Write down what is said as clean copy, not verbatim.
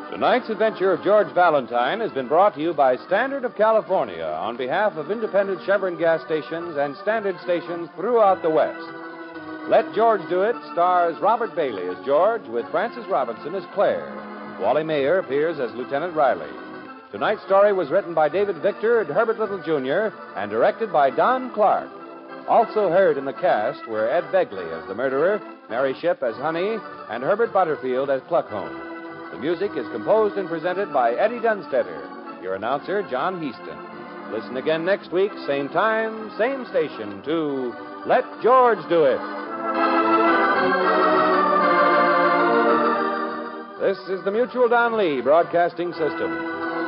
Tonight's adventure of George Valentine has been brought to you by Standard of California on behalf of independent Chevron gas stations and Standard stations throughout the West. Let George Do It stars Robert Bailey as George with Frances Robinson as Claire. Wally Mayer appears as Lieutenant Riley. Tonight's story was written by David Victor and Herbert Little, Jr. and directed by Don Clark. Also heard in the cast were Ed Begley as the murderer, Mary Shipp as Honey, and Herbert Butterfield as Pluckholm. The music is composed and presented by Eddie Dunstetter. Your announcer, John Heaston. Listen again next week, same time, same station, to Let George Do It. This is the Mutual Don Lee Broadcasting System.